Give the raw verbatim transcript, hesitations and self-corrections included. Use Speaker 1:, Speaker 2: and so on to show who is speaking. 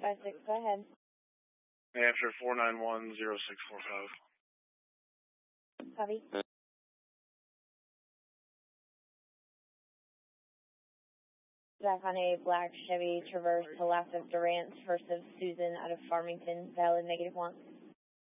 Speaker 1: five six, go ahead.
Speaker 2: New Hampshire four nine one zero six four five.
Speaker 1: Copy. Back on a black Chevy Traverse, Pulaski Durant versus Susan out of Farmington, valid negative one.